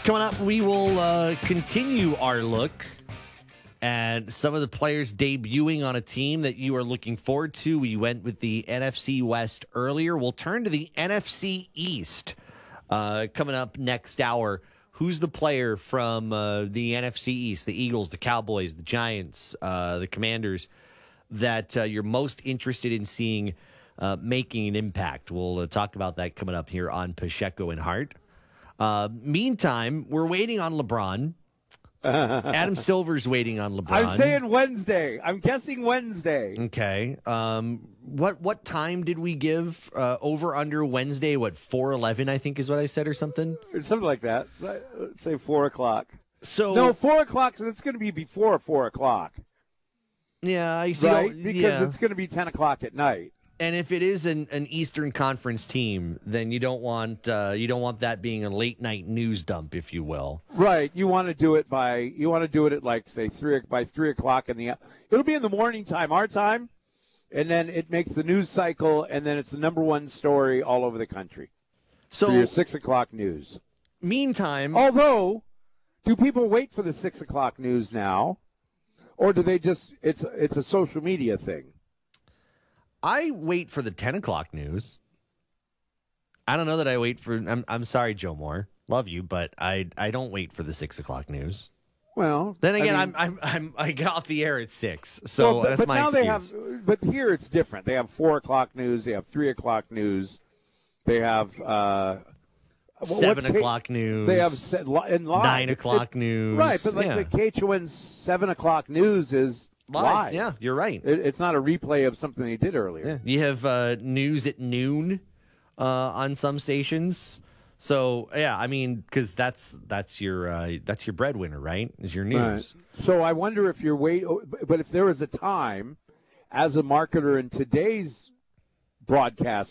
Coming up, we will continue our look at some of the players debuting on a team that you are looking forward to. We went with the NFC West earlier. We'll turn to the NFC East coming up next hour. Who's the player from the NFC East, the Eagles, the Cowboys, the Giants, the Commanders, that you're most interested in seeing making an impact? We'll talk about that coming up here on Pacheco and Hart. Meantime, we're waiting on LeBron. Adam Silver's waiting on LeBron. I'm saying Wednesday. I'm guessing Wednesday. Okay. What time did we give over under Wednesday? What, 4:11? I think is what I said, or something. Something like that. Let's say 4:00. So no, 4:00. So it's going to be before 4:00. Yeah, I see. Right, because it's going to be 10:00 at night. And if it is an Eastern Conference team, then you don't want that being a late night news dump, if you will. Right. You want to do it at like say 3:00 in the. It'll be in the morning time, our time, and then it makes the news cycle, and then it's the number one story all over the country. So for your 6:00 news. Meantime, although, do people wait for the 6:00 news now, or do they just it's a social media thing? I wait for the 10 o'clock news. I don't know that I wait for. I'm sorry, Joe Moore. Love you, but I don't wait for the 6 o'clock news. Well, then again, I get off the air at 6, so that's but my now excuse. But here it's different. They have 4:00 news. They have 3:00 news. They have 7 o'clock news. They have 9 o'clock news. Right, but like the KHON 7 o'clock news is. Live. Yeah, you're right. It's not a replay of something they did earlier. Yeah. You have news at noon on some stations. So yeah, I mean, because that's your breadwinner, right? Is your news. Right. So I wonder if but if there was a time as a marketer in today's broadcast